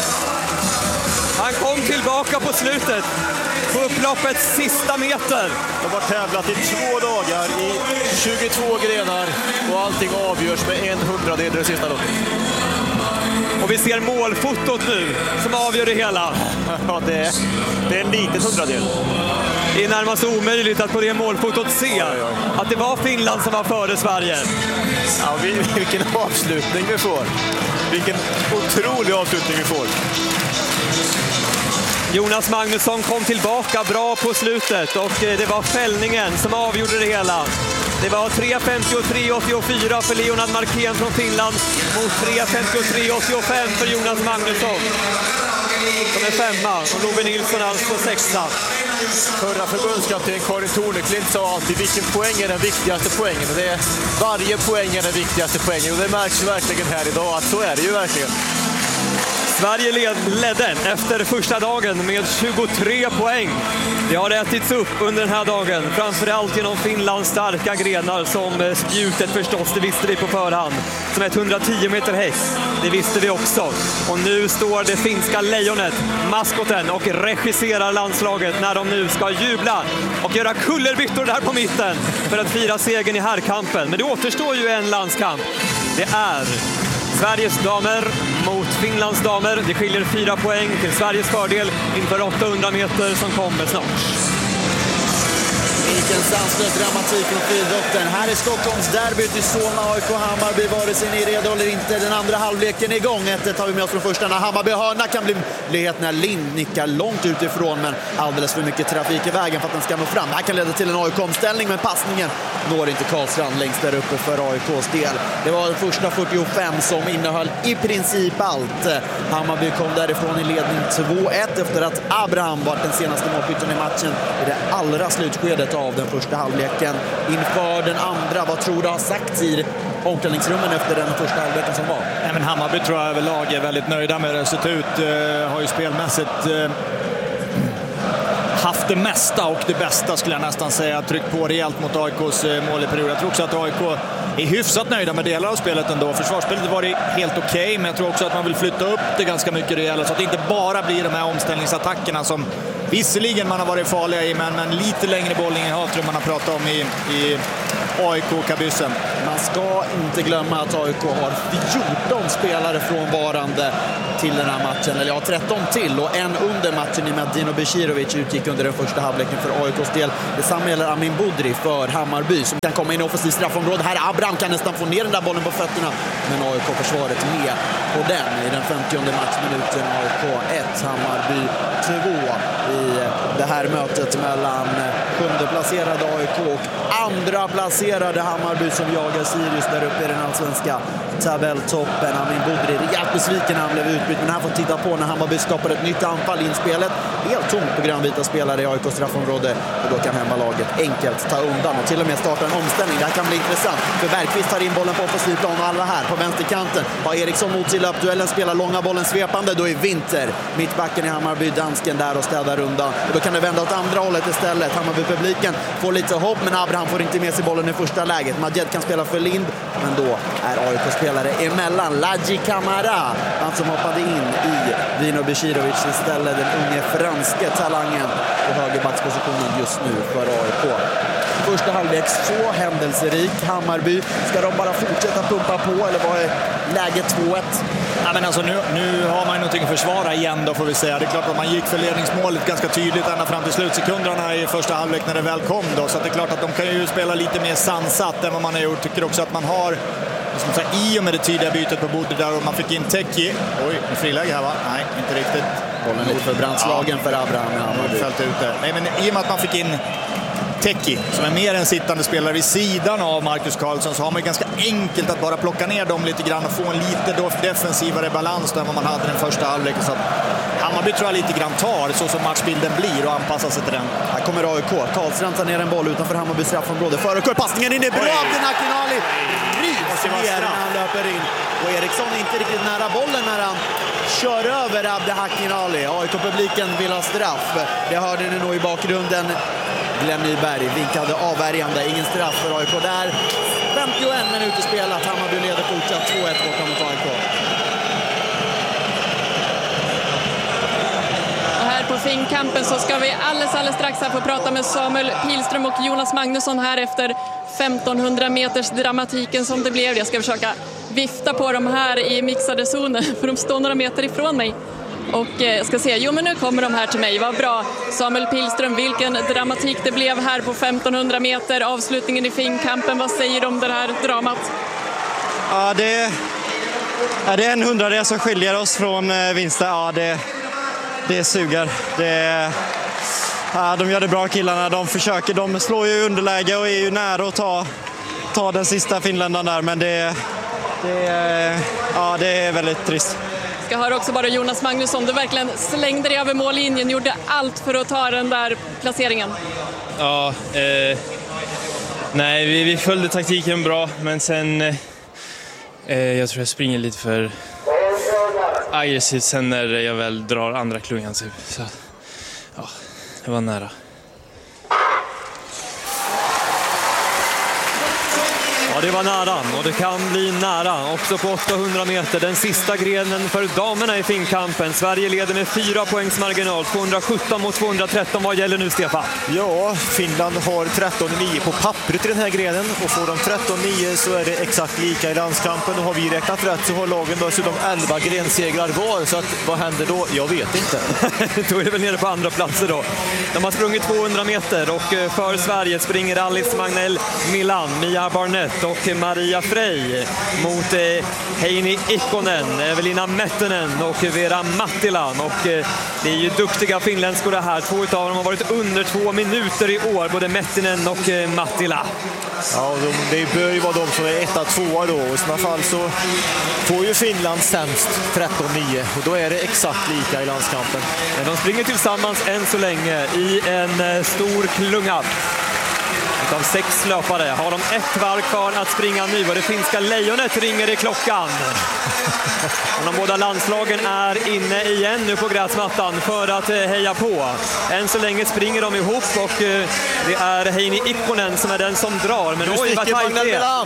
Han kom tillbaka på slutet, på upploppets sista meter. De har tävlat i två dagar i tjugotvå grenar och allting avgörs med en hundradel i det sista loppet. Och vi ser målfotot nu som avgör det hela. Ja, det är, det är en liten hundradel. Det är närmast omöjligt att på det målfotot se att det var Finland som var före Sverige. Ja, vilken avslutning vi får. Vilken otrolig avslutning vi får. Jonas Magnusson kom tillbaka bra på slutet och det var fällningen som avgjorde det hela. Det var tre femtiotre åttiofyra för Leonard Markén från Finland mot tre femtiotre åttiofem för Jonas Magnusson. De är femma och Love Nilsson alltså sexa. Förra förbundskapten Karin Torneklint sa alltid vilken poäng är den viktigaste poängen. Och det är, varje poäng är den viktigaste poängen och det märks verkligen här idag att så är det ju verkligen. Sverige led, ledde efter första dagen med tjugotre poäng. Det har ätits upp under den här dagen, framförallt genom Finlands starka grenar som spjutet förstås, det visste vi på förhand. Som ett hundratio meter häst, det visste vi också. Och nu står det finska lejonet, maskoten, och regisserar landslaget när de nu ska jubla och göra kullerbyttor där på mitten för att fira segern i herrkampen. Men det återstår ju en landskamp. Det är Sveriges damer mot Finlands damer. Det skiljer fyra poäng till Sveriges fördel inför åttahundra meter som kommer snart. Vilken sanslös dramatik från friidrotten. Här är Stockholms derbyt i Solna. A I K Hammarby, vare sig ni är redo eller inte. Den andra halvleken är igång. ett ett har vi med oss från första. När Hammarby hörna kan bli het när Lind nickar långt utifrån, men alldeles för mycket trafik i vägen för att den ska nå fram. Det här kan leda till en A I K-omställning, men passningen når inte Karlstrand längst där uppe för A I K:s del. Det var den första fyrtiofem som innehöll i princip allt. Hammarby kom därifrån i ledning två ett efter att Abraham var den senaste målskytten i matchen i det allra slutskedet av den första halvleken. Inför den andra, vad tror du har sagts i omklädningsrummen efter den första halvleken som var? Nej, men Hammarby tror jag överlag är väldigt nöjda med resultat. Uh, har ju spelmässigt uh, haft det mesta och det bästa, skulle jag nästan säga. Tryckt på rejält mot A I K:s uh, mål i period. Jag tror också att A I K är hyfsat nöjda med delar av spelet ändå. Försvarsspelet var det helt okej, okay, men jag tror också att man vill flytta upp det ganska mycket rejält så att det inte bara blir de här omställningsattackerna som visserligen man har varit farliga i, men, men lite längre bollinnehav tror man har pratat om i, i A I K-kabyssen. Man ska inte glömma att A I K har fjorton spelare frånvarande till den här matchen. Eller ja, tretton till och en under matchen i med Dino Becirovic utgick under den första halvleken för A I K:s del. Detsamma gäller Amin Budri för Hammarby som kan komma in i offensivt straffområde. Här Abraham kan nästan få ner den där bollen på fötterna, men A I K-försvaret med på den i den femtionde matchminuten. A I K ett, Hammarby två i det här mötet mellan sjunde placerade A I K och andra placerade Hammarby som jagar Sirius där uppe i den allsvenska tabelltoppen. Amin Budri rejält besviken när han blev utbytt, men han får titta på när Hammarby skapar ett nytt anfall i inspelet. Helt tomt på grönvita spelare i A I K:s straffområde, och då kan hemmalaget enkelt ta undan och till och med starta en omställning. Det här kan bli intressant, för Bergqvist tar in bollen på offensiv plan och alla här på vänsterkanten har Eriksson mot sig i löpduellen, spelar långa bollen svepande. Då är Winter, mittbacken i Hammarby, dansken där och städar undan. Och då kan det vända åt andra hållet istället. Hammarby-publiken får lite hopp, men Abraham får inte med sig bollen i första läget. Madjed kan spela för Lind, men då är A I K-spelare emellan. Ladji Camara, han som hoppade in i Dino Becirovic istället, den unge franske talangen på högerbackspositionen just nu för A I K. Första halvlek så händelserik. Hammarby, ska de bara fortsätta pumpa på eller vad är läget två ett? Ja, men alltså nu, nu har man ju någonting att försvara igen då, får vi säga. Det är klart att man gick för ledningsmålet ganska tydligt ända fram till slutsekunderna i första halvlek när det väl kom då. Så att det är klart att de kan ju spela lite mer sansat än vad man har gjort. Tycker också att man har, som sagt, i och med det tydliga bytet på bordet där och man fick in Teki. Oj, en friläge här va? Nej, inte riktigt. Bollen lite för brandslagen ja. för Abraham. Ja, fällt ut det. Nej, men i och med att man fick in Teki, som är mer en sittande spelare vid sidan av Marcus Karlsson, så har man ju ganska enkelt att bara plocka ner dem lite grann och få en lite då defensivare balans än vad man hade den första halvleken. Så att Hammarby tror jag lite grann tar så som matchbilden blir och anpassar sig till den. Här kommer A I K. Karlstrand tar ner en boll utanför Hammarby straffområde. Föregår passningen in, det är bra av den Akinali. Rivs ner när han löper in. Och Eriksson är inte riktigt nära bollen när han kör över Abde Hakinali. A I K-publiken vill ha straff. Det hörde ni nog i bakgrunden. Glenn Nyberg vinkade avvärjande. Ingen straff för A I K där. femtioen minuter spelat. Hammarby leder fortsatt två ett borta mot A I K. Och här på Finnkampen så ska vi alldeles, alldeles strax här få prata med Samuel Pilström och Jonas Magnusson här efter femtonhundra meters dramatiken som det blev. Jag ska försöka vifta på dem här i mixade zoner för de står några meter ifrån mig. Och jag ska se, jo men nu kommer de här till mig, vad bra. Samuel Pilström, vilken dramatik det blev här på femtonhundra meter, avslutningen i Finnkampen, vad säger du om det här dramat? Ja, det, ja, det är en hundrade som skiljer oss från vinsten, ja det, det suger. Det, ja, de gör det bra killarna, de försöker, de slår ju underläge och är ju nära att ta, ta den sista finländaren där, men det, det, ja, det är väldigt trist. Jag hör också bara Jonas Magnusson, du verkligen slängde dig över mållinjen, gjorde allt för att ta den där placeringen. Ja, eh, nej vi, vi följde taktiken bra, men sen eh, jag tror jag springer lite för aggressivt sen när jag väl drar andra klungan. Så ja, det var nära. Ja, det var nära och det kan bli nära också på åttahundra meter. Den sista grenen för damerna i finkampen. Sverige leder med fyra poängs marginal. tvåhundrasjutton mot tvåhundratretton. Vad gäller nu, Stefan? Ja, Finland har tretton nio på pappret i den här grenen. Och får de tretton nio så är det exakt lika i landskampen. Och har vi räknat rätt så har lagen dessutom elva grensegrar var. Så att, vad händer då? Jag vet inte. Då är det väl nere på andra platser då. De har sprungit tvåhundra meter och för Sverige springer Alice Magnell Milan, Mia Barnett och Maria Frey mot eh, Heini Ikkonen, Evelina Mettinen och Vera Mattila. Och eh, det är ju duktiga finländskor det här. Två utav dem har varit under två minuter i år, både Mettinen och eh, Mattila. Ja, de, det bör ju vara de som är etta, tvåa då. I sådana fall så får ju Finland sämst tretton nio och då är det exakt lika i landskampen. Men de springer tillsammans än så länge i en eh, stor klunga. Av sex löpare har de ett varv kvar att springa nu och det finska lejonet ringer i klockan. Och de båda landslagen är inne igen nu på gräsmattan för att heja på. Än så länge springer de ihop och det är Heini Ikkonen som är den som drar. Men oj, vad tajt det är.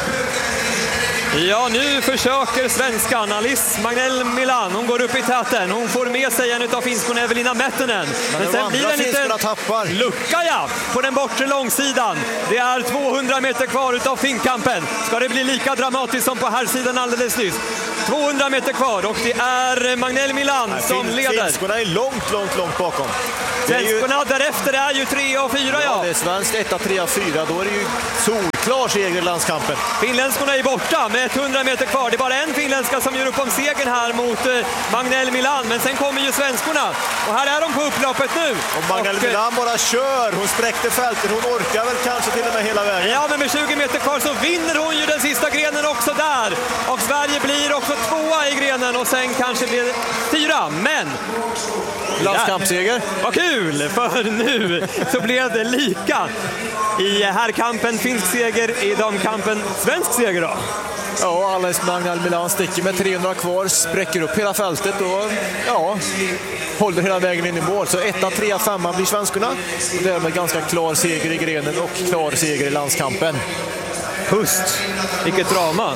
Ja, nu försöker svenskan Alice Magnell Milan. Hon går upp i täten. Hon får med sig en utav finskorna Evelina Mettinen. Men, Men sen blir det en liten lucka ja, på den bortre långsidan. Det är tvåhundra meter kvar utav finkampen. Ska det bli lika dramatiskt som på här sidan alldeles nyss? tvåhundra meter kvar och det är Magnell Milan Nej, som fin, leder. Finskorna är långt, långt, långt bakom. Svenskorna ju... därefter är ju tre och fyra ja. Ja, det är svenskt etta, tre och fyra. Då är det ju solklar seger i landskampen. Finländskorna är borta med hundra meter kvar. Det är bara en finländska som gör upp om segern här mot eh, Magnell Milan. Men sen kommer ju svenskorna. Och här är de på upploppet nu. Och Magnell och, Milan bara kör. Hon spräckte fältet. Hon orkar väl kanske till och med hela vägen. Ja, men med tjugo meter kvar så vinner hon ju den sista grenen också där. Och Sverige blir också tvåa i grenen. Och sen kanske blir det fyra. Men... landskampsseger. Vad kul, för nu så blev det lika. I herrkampen finsk seger, i damkampen svensk seger då. Ja, Alice Magnell Milan sticker med trehundra kvar, spräcker upp hela fältet och ja, håller hela vägen in i mål. Så etta, trea, femma blir svenskorna. Och därmed ganska klar seger i grenen och klar seger i landskampen. Pust, vilket drama.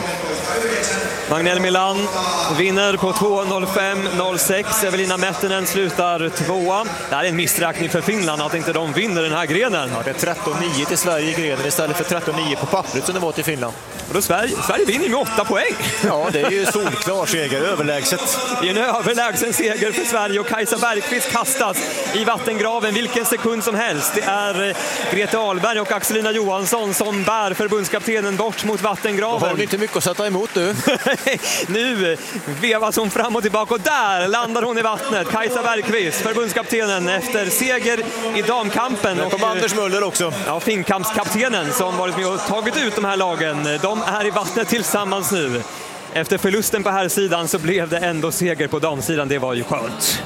Magnell Milan vinner på två noll fem noll sex. Evelina Mettinen slutar tvåa. Det här är en missräkning för Finland att inte de vinner den här grenen. Ja, det är tretton nio till Sverige i grenen istället för tretton nio på pappret som det var till Finland. Och då Sverige, Sverige vinner med åtta poäng. Ja, det är ju solklar seger, överlägset. Det är en överlägsen seger för Sverige och Kajsa Bergqvist kastas i vattengraven vilken sekund som helst. Det är Grete Ahlberg och Axelina Johansson som bär förbundskaptenen bort mot vattengraven. Då har de inte mycket att sätta emot du. Nu vevas hon fram och tillbaka och där landar hon i vattnet. Kajsa Bergqvist, förbundskaptenen efter seger i damkampen. Och kom Anders Möller också. Ja, finkampskaptenen som varit med och tagit ut de här lagen. De är i vattnet tillsammans nu. Efter förlusten på här sidan så blev det ändå seger på damsidan. Det var ju skönt.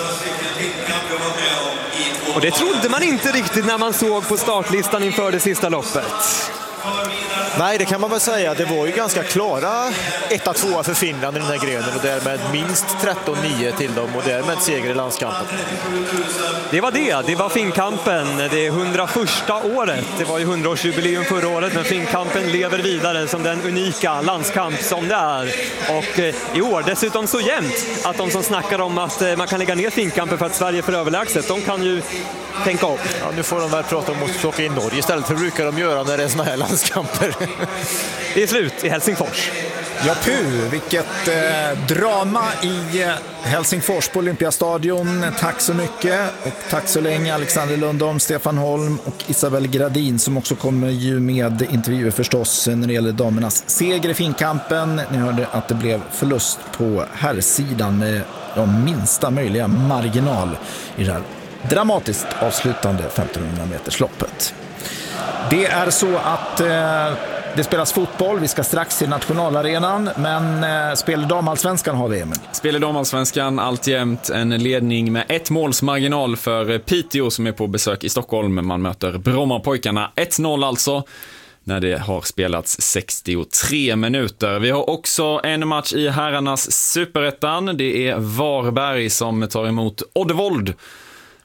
Och det trodde man inte riktigt när man såg på startlistan inför det sista loppet. Nej, det kan man väl säga. Det var ju ganska klara etta tvåa för Finland i den här grenen och därmed minst tretton nio till dem och därmed seger i landskampen. Det var det. Det var finkampen. Det är hundraförsta året. Det var ju hundraårsjubileum förra året, men finkampen lever vidare som den unika landskamp som det är. Och eh, i år dessutom så jämnt att de som snackar om att eh, man kan lägga ner finkampen för att Sverige för överlägset, de kan ju tänka upp. Ja, nu får de väl prata om att plocka in Norge istället för brukar de göra när det är såna här landskamper. Det är slut i Helsingfors. Ja, puh, vilket eh, drama i eh, Helsingfors på Olympiastadion. Tack så mycket och tack så länge Alexander Lundholm, Stefan Holm och Isabel Gradin som också kommer ju med intervjuer förstås när det gäller damernas seger i finkampen. Ni hörde att det blev förlust på herrsidan med de minsta möjliga marginal i det här dramatiskt avslutande femtonhundra meters loppet. Det är så att eh, det spelas fotboll. Vi ska strax till nationalarenan. Men eh, spel damallsvenskan har vi, Emil. Spel damallsvenskan alltjämt en ledning med ett måls marginal för Piteå som är på besök i Stockholm. Man möter Brommapojkarna. ett noll alltså när det har spelats sextiotre minuter. Vi har också en match i herrarnas superettan. Det är Varberg som tar emot Oddevold.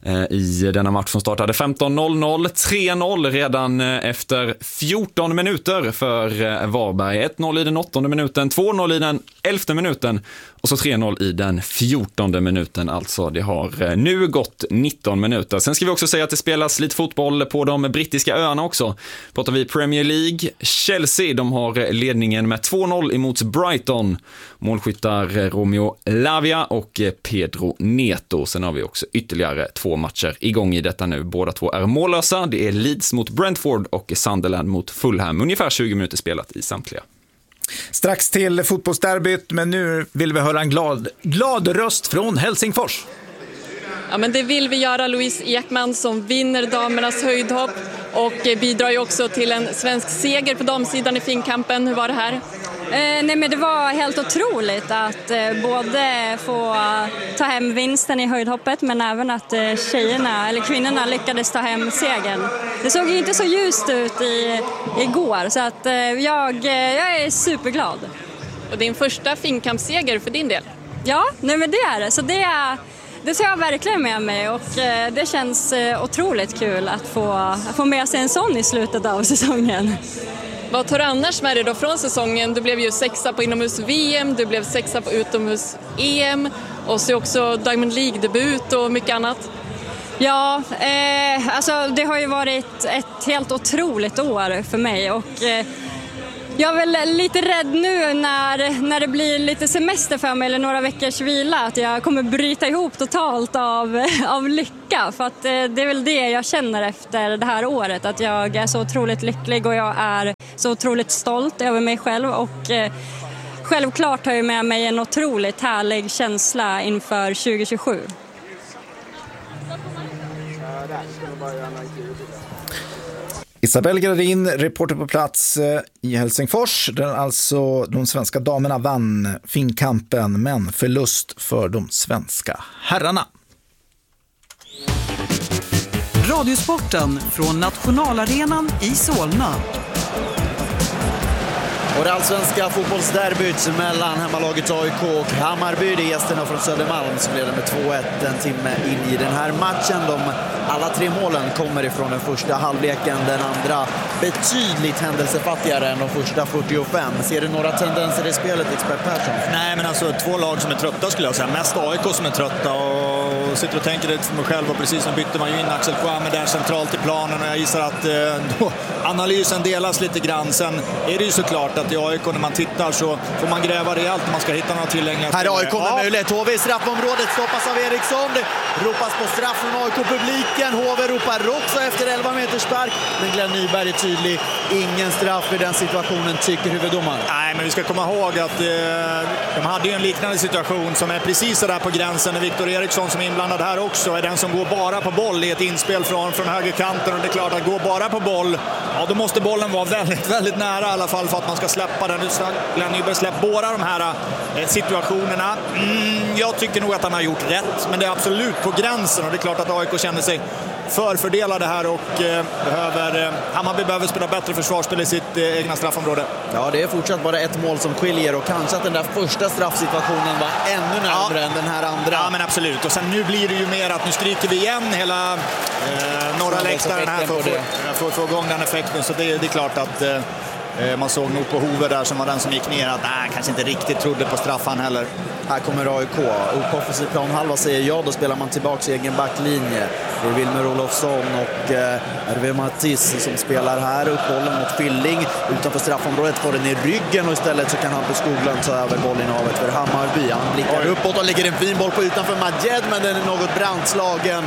i denna match som startade femton noll noll. tre noll redan efter fjorton minuter för Varberg. ett noll i den åttonde minuten, två noll i den elfte minuten och så tre noll i den fjortonde minuten. Alltså det har nu gått nitton minuter. Sen ska vi också säga att det spelas lite fotboll på de brittiska öarna också. Pratar vi Premier League. Chelsea, de har ledningen med två noll emot Brighton. Målskyttar Romeo Lavia och Pedro Neto. Sen har vi också ytterligare två matcher igång i detta nu. Båda två är mållösa. Det är Leeds mot Brentford och Sunderland mot Fulham. Ungefär tjugo minuter spelat i samtliga. Strax till fotbollsderbyt, men nu vill vi höra en glad, glad röst från Helsingfors. Ja, men det vill vi göra. Louise Ekman som vinner damernas höjdhopp och bidrar ju också till en svensk seger på damsidan i finkampen. Hur var det här? Eh, nej men det var helt otroligt att eh, både få ta hem vinsten i höjdhoppet men även att eh, tjejerna, eller kvinnorna lyckades ta hem segern. Det såg ju inte så ljust ut i, igår så att eh, jag, eh, jag är superglad. Och din första finkampsseger för din del? Ja, nej men det är det. Så det är... Det ser jag verkligen med mig och eh, det känns eh, otroligt kul att få, att få med sig en sån i slutet av säsongen. Vad tar du annars med dig då från säsongen? Du blev ju sexa på inomhus-V M, du blev sexa på utomhus-E M och så också Diamond League-debut och mycket annat. Ja, eh, alltså det har ju varit ett helt otroligt år för mig och eh, jag är väl lite rädd nu när, när det blir lite semester för mig eller några veckors vila att jag kommer bryta ihop totalt av, av lycka. För att det är väl det jag känner efter det här året. Att jag är så otroligt lycklig och jag är så otroligt stolt över mig själv. Och eh, självklart har jag med mig en otroligt härlig känsla inför tjugo tjugosju. Isabelle Gradin, reporter på plats i Helsingfors, där alltså de svenska damerna vann finkampen, men förlust för de svenska herrarna. Radiosporten från Nationalarenan i Solna. Och det allsvenska fotbollsderbyt mellan hemmalaget A I K och Hammarby. Det är gästerna från Södermalm som leder med två ett en timme in i den här matchen. De, alla tre målen kommer ifrån den första halvleken. Den andra betydligt händelsefattigare än de första fyrtiofem. Ser du några tendenser i spelet, expert Persson? Nej, men alltså två lag som är trötta skulle jag säga. Mest A I K som är trötta och sitter och tänker lite för mig själv. Och precis som bytte man ju in Axel Kouame där centralt i planen. Och jag gissar att eh, då, analysen delas lite grann. Sen är det ju såklart att i A I K när man tittar så får man gräva rejält när man ska hitta några tillägningar. Här är A I K med ja. möjlighet. H V i straffområdet stoppas av Eriksson. Det ropas på straff från A I K-publiken. H V ropar också efter elva meters spark. Men Glenn Nyberg är tydlig. Ingen straff i den situationen, tycker huvuddomaren. Nej, men vi ska komma ihåg att eh, de hade ju en liknande situation som är precis där på gränsen. Viktor Eriksson som är inblandad här också är den som går bara på boll i ett inspel från, från högerkanten. Och det är klart att gå bara på boll, ja då måste bollen vara väldigt, väldigt nära i alla fall för att man ska släppa den. Glenn Nyberg släppt båda de här eh, situationerna. Mm, jag tycker nog att han har gjort rätt, men det är absolut på gränsen och det är klart att A I K känner sig förfördelade här och eh, behöver, eh, Hammarby behöver spela bättre försvarsspel i sitt eh, egna straffområde. Ja, det är fortsatt bara ett mål som skiljer och kanske att den där första straffsituationen var ännu närmare ja. än den här andra. Ja, men absolut. Och sen nu blir det ju mer att nu skriker vi igen hela eh, norra läktaren här för, för, för att få igång den effekten. Så det, det är klart att eh, man såg nog på Hove där som var den som gick ner att nej, kanske inte riktigt trodde på straffan heller. Här kommer A I K. Upp på offensiv planhalva säger ja, då spelar man tillbaka i egen backlinje. Det är Wilmer Olofsson och eh, R V Mattis som spelar här. Upp bollen mot Filling. Utanför straffområdet får den i ryggen och istället så kan Hampus Skoglund ta över bollinnehavet för Hammarby. Han blickar Oj. uppåt och lägger en fin boll på utanför Majed, men den är något brandslagen.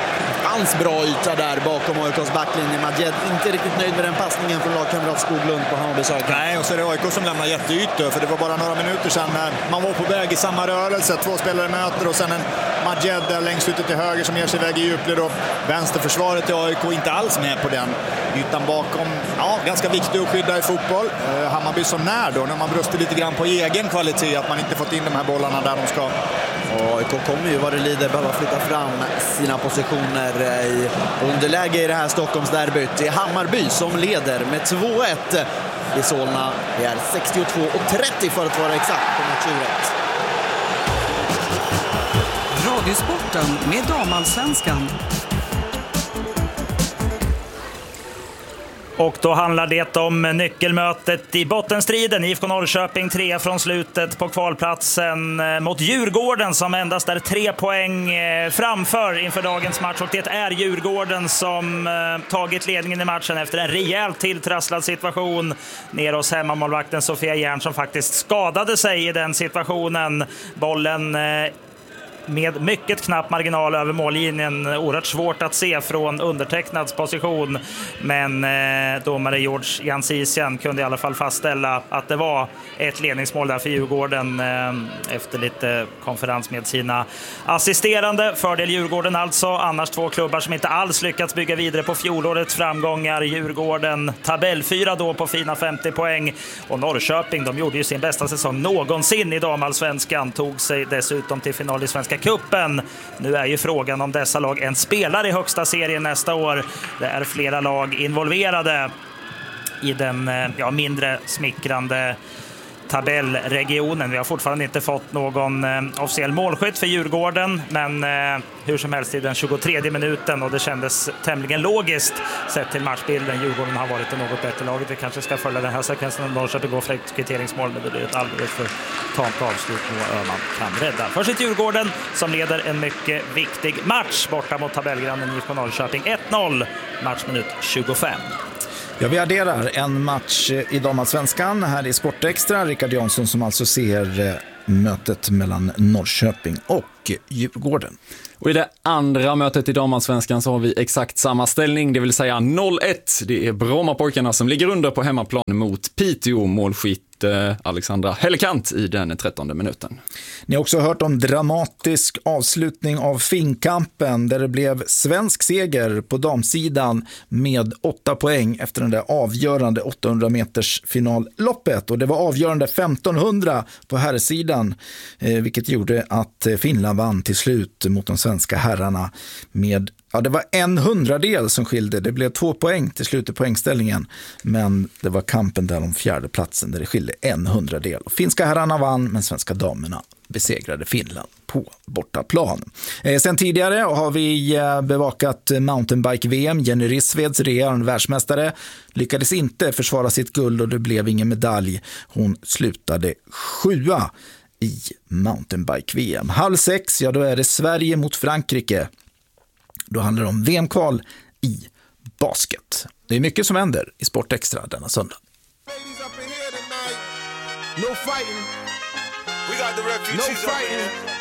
Hans bra yta där bakom A I K:s backlinje. Majed inte riktigt nöjd med den passningen från lagkamrat Skoglund på Hammarbys höger. Nej, och så är det A I K som lämnar jätteytor, för det var bara några minuter sedan när man var på väg i samma rörelse. Två spelare möter och sen en Majed där längst ute till höger som ger sig iväg i djupled och vänsterförsvaret i A I K inte alls med på den ytan bakom. Ja, ganska viktigt att skydda i fotboll. Eh, Hammarby så när då, när man bröstar lite grann på egen kvalitet, att man inte fått in de här bollarna där de ska. A I K kommer ju vad det lider behöva flytta fram sina positioner i underläge i det här Stockholmsderbyt. Det är Hammarby som leder med två ett i Solna. Det är sextiotvå och trettio för att vara exakt på matchuret. Radiosporten med Damallsvenskan. Och då handlar det om nyckelmötet i bottenstriden. I F K Norrköping tre från slutet på kvalplatsen mot Djurgården som endast är tre poäng framför inför dagens match. Och det är Djurgården som tagit ledningen i matchen efter en rejält tilltrasslad situation. Ner hos hemmamålvakten Sofia Järn som faktiskt skadade sig i den situationen. Bollen med mycket knapp marginal över mållinjen. Oerhört svårt att se från undertecknads position. Men eh, domare George Jansisian kunde i alla fall fastställa att det var ett ledningsmål där för Djurgården eh, efter lite konferens med sina assisterande. Fördel Djurgården alltså. Annars två klubbar som inte alls lyckats bygga vidare på fjolårets framgångar. Djurgården tabellfyra då på fina femtio poäng. Och Norrköping, de gjorde ju sin bästa säsong någonsin i damallsvenskan. Tog sig dessutom till final i Svenska Cupen. Nu är ju frågan om dessa lag en spelar i högsta serien nästa år. Det är flera lag involverade i den ja, mindre smickrande tabellregionen. Vi har fortfarande inte fått någon eh, officiell målskytt för Djurgården, men eh, hur som helst i den tjugotredje minuten, och det kändes tämligen logiskt sett till matchbilden. Djurgården har varit det något bättre laget. Vi kanske ska följa den här sekvensen om Norrköping går för ett kvitteringsmål, men det blir ett alldeles för tamt avslut och Öhman kan rädda för sitt Djurgården som leder en mycket viktig match borta mot tabellgrannen I F K Norrköping. ett noll, matchminut tjugofem. Ja, vi adderar en match i damallsvenskan här i Sportextra. Rickard Jansson som alltså ser mötet mellan Norrköping och Djurgården. Och i det andra mötet i damallsvenskan så har vi exakt samma ställning, det vill säga noll ett. Det är Brommapojkarna som ligger under på hemmaplan mot Piteå, målskytt Alexandra Hellekant i den trettonde minuten. Ni har också hört om dramatisk avslutning av Finnkampen där det blev svensk seger på damsidan med åtta poäng efter den där avgörande åttahundra meters finalloppet. Och det var avgörande femtonhundra på herrsidan, eh, vilket gjorde att Finland vann till slut mot de svenska herrarna med, ja, det var en hundradel som skilde. Det blev två poäng till slut i poängställningen, men det var kampen där om fjärde platsen där det skilde en hundradel. Finska herrarna vann, men svenska damerna besegrade Finland på bortaplan. Eh, sen tidigare har vi eh, bevakat mountainbike-V M. Jenny Rissveds, regerande världsmästare, lyckades inte försvara sitt guld och det blev ingen medalj. Hon slutade sjua i mountainbike-V M. Halv sex, ja då är det Sverige mot Frankrike. Då handlar det om V M-kval i basket. Det är mycket som händer i Sportextra denna söndag. No fighting. We got the refugees. No fighting.